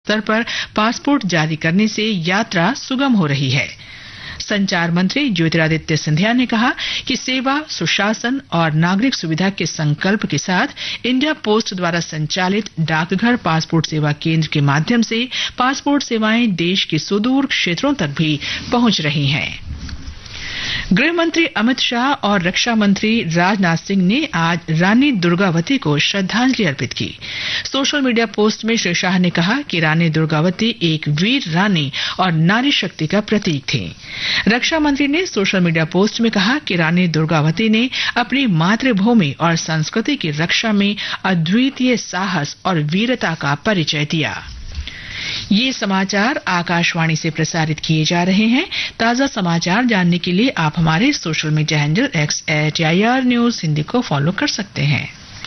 स्तर पर पासपोर्ट जारी करने से यात्रा सुगम हो रही है। संचार मंत्री ज्योतिरादित्य सिंधिया ने कहा कि सेवा, सुशासन और नागरिक सुविधा के संकल्प के साथ इंडिया पोस्ट द्वारा संचालित डाकघर पासपोर्ट सेवा केंद्र के माध्यम से पासपोर्ट सेवाएं देश के सुदूर क्षेत्रों तक भी पहुंच रही हैं। गृह मंत्री अमित शाह और रक्षा मंत्री राजनाथ सिंह ने आज रानी दुर्गावती को श्रद्धांजलि अर्पित की। सोशल मीडिया पोस्ट में श्री शाह ने कहा कि रानी दुर्गावती एक वीर रानी और नारी शक्ति का प्रतीक थी। रक्षा मंत्री ने सोशल मीडिया पोस्ट में कहा कि रानी दुर्गावती ने अपनी मातृभूमि और संस्कृति की रक्षा में अद्वितीय साहस और वीरता का परिचय दिया। ये समाचार आकाशवाणी से प्रसारित किए जा रहे हैं। ताजा समाचार जानने के लिए आप हमारे social media handle @AIR news Hindi को फॉलो कर सकते हैं।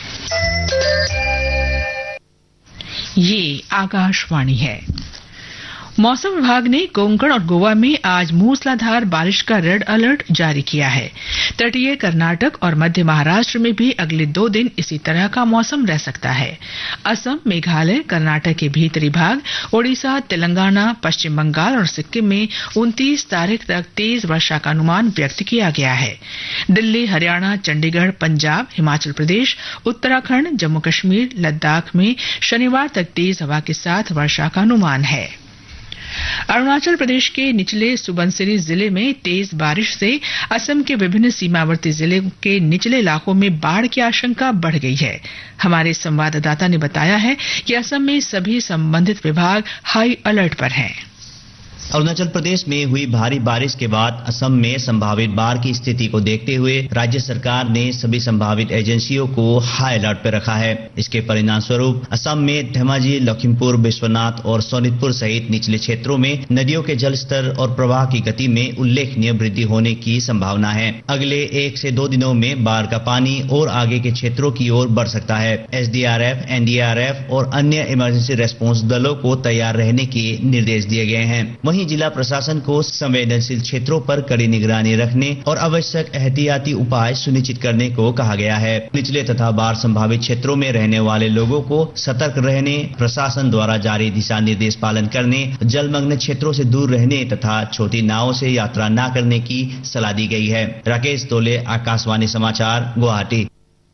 ये आकाशवाणी है। मौसम विभाग ने कोंकण और गोवा में आज मूसलाधार बारिश का रेड अलर्ट जारी किया है। तटीय कर्नाटक और मध्य महाराष्ट्र में भी अगले 2 दिन इसी तरह का मौसम रह सकता है। असम, मेघालय, कर्नाटक के भीतरी भाग, ओडिशा, तेलंगाना, पश्चिम बंगाल और सिक्किम में 29 तारीख तक तेज वर्षा का अनुमान व्यक्त किया गया है। दिल्ली, हरियाणा, चंडीगढ़, पंजाब, हिमाचल प्रदेश, उत्तराखंड, जम्मू कश्मीर, लद्दाख में शनिवार तक तेज हवा के साथ वर्षा का अनुमान है। अरुणाचल प्रदेश के निचले सुबनसिरी जिले में तेज बारिश से असम के विभिन्न सीमावर्ती जिले के निचले इलाकों में बाढ़ की आशंका बढ़ गई है। हमारे संवाददाता ने बताया है कि असम में सभी संबंधित विभाग हाई अलर्ट पर हैं। अरुणाचल प्रदेश में हुई भारी बारिश के बाद असम में संभावित बाढ़ की स्थिति को देखते हुए राज्य सरकार ने सभी संभावित एजेंसियों को हाई अलर्ट पर रखा है। इसके परिणाम स्वरूप असम में धेमाजी, लखीमपुर, विश्वनाथ और सोनितपुर सहित निचले क्षेत्रों में नदियों के जल स्तर और प्रवाह की गति में उल्लेखनीय वृद्धि होने की संभावना है। अगले 1 से 2 दिनों में बाढ़ का पानी और आगे के क्षेत्रों की ओर बढ़ सकता है। SDRF, NDRF और अन्य इमरजेंसी रेस्पॉन्स दलों को तैयार रहने के निर्देश दिए गए हैं। वहीं जिला प्रशासन को संवेदनशील क्षेत्रों पर कड़ी निगरानी रखने और आवश्यक एहतियाती उपाय सुनिश्चित करने को कहा गया है। निचले तथा बाढ़ संभावित क्षेत्रों में रहने वाले लोगों को सतर्क रहने, प्रशासन द्वारा जारी दिशा निर्देश पालन करने, जलमग्न क्षेत्रों से दूर रहने तथा छोटी नावों से यात्रा न करने की सलाह दी गई है। राकेश तोले, आकाशवाणी समाचार, गुवाहाटी।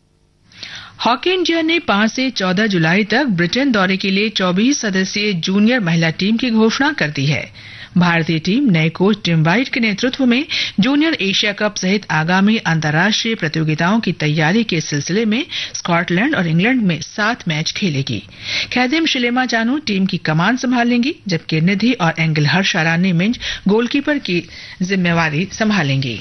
हॉकी इंडिया ने 5 से 14 जुलाई तक ब्रिटेन दौरे के लिए 24 सदस्यीय जूनियर महिला टीम की घोषणा कर दी है। भारतीय टीम नए कोच टिम वाइट के नेतृत्व में जूनियर एशिया कप सहित आगामी अंतर्राष्ट्रीय प्रतियोगिताओं की तैयारी के सिलसिले में स्कॉटलैंड और इंग्लैंड में 7 मैच खेलेगी। खैदिम शिलेमा जानू टीम की कमान संभालेंगी, जबकि निधि और एंगल हर्षा रानी मिंज गोलकीपर की जिम्मेवारी संभालेंगी।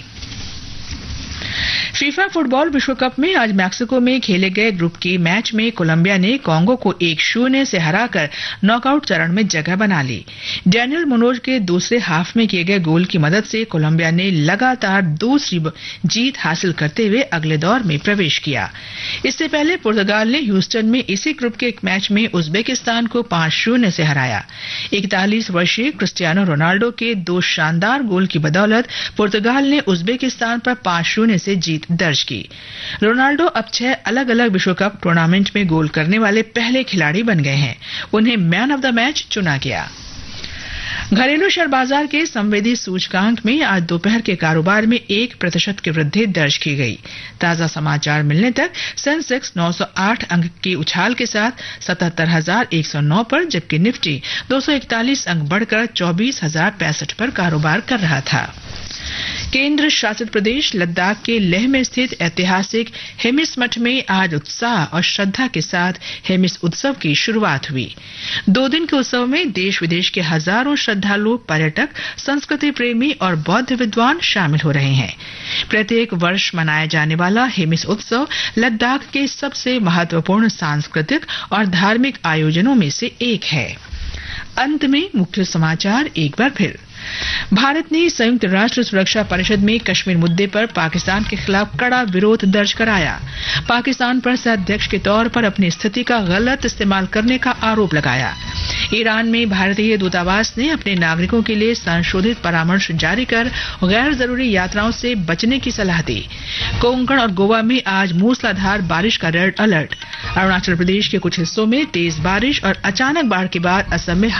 फीफा फुटबॉल विश्व कप में आज मैक्सिको में खेले गए ग्रुप के मैच में कोलंबिया ने कांगो को 1-0 से हराकर नॉकआउट चरण में जगह बना ली। डैनियल मुनोज के दूसरे हाफ में किए गए गोल की मदद से कोलंबिया ने लगातार दूसरी जीत हासिल करते हुए अगले दौर में प्रवेश किया। इससे पहले पुर्तगाल ने ह्यूस्टन में इसी ग्रुप के एक मैच में उज्बेकिस्तान को 5-0 से हराया। 41 वर्षीय क्रिस्टियानो रोनाल्डो के 2 शानदार गोल की बदौलत पुर्तगाल ने उज्बेकिस्तान पर 5-0 से जीत दर्ज की। रोनाल्डो अब 6 अलग अलग विश्व कप टूर्नामेंट में गोल करने वाले पहले खिलाड़ी बन गए हैं। उन्हें मैन ऑफ द मैच चुना गया। घरेलू शेयर बाजार के संवेदी सूचकांक में आज दोपहर के कारोबार में 1% की वृद्धि दर्ज की गई। ताजा समाचार मिलने तक सेंसेक्स 908 अंक की उछाल के साथ 77,109 पर, जबकि निफ्टी 241 अंक बढ़कर 24,065 पर कारोबार कर रहा था। केंद्र शासित प्रदेश लद्दाख के लेह में स्थित ऐतिहासिक हेमिस मठ में आज उत्साह और श्रद्धा के साथ हेमिस उत्सव की शुरुआत हुई। 2 दिन के उत्सव में देश विदेश के हजारों श्रद्धालु, पर्यटक, संस्कृति प्रेमी और बौद्ध विद्वान शामिल हो रहे हैं। प्रत्येक वर्ष मनाया जाने वाला हेमिस उत्सव लद्दाख के सबसे महत्वपूर्ण सांस्कृतिक और धार्मिक आयोजनों में से एक है। अंत में मुख्य समाचार एक बार फिर। भारत ने संयुक्त राष्ट्र सुरक्षा परिषद में कश्मीर मुद्दे पर पाकिस्तान के खिलाफ कड़ा विरोध दर्ज कराया। पाकिस्तान पर सह अध्यक्ष के तौर पर अपनी स्थिति का गलत इस्तेमाल करने का आरोप लगाया। ईरान में भारतीय दूतावास ने अपने नागरिकों के लिए संशोधित परामर्श जारी कर गैर जरूरी यात्राओं से बचने की सलाह दी। कोंकण और गोवा में आज मूसलाधार बारिश का रेड अलर्ट। अरुणाचल प्रदेश के कुछ हिस्सों में तेज बारिश और अचानक बाढ़ के बाद असम में